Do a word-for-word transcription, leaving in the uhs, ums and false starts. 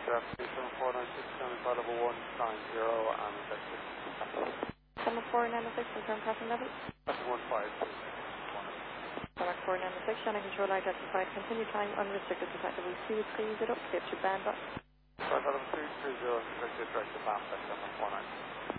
F C seven four nine six, seven five one nine zero, and effective. seven four nine six, confirm passing level. That's one five two. seven four nine six, channel control identified. Continue time unrestricted to fact that we see three zero, skip to band up. five five two three zero, effective direct to band, seven four nine.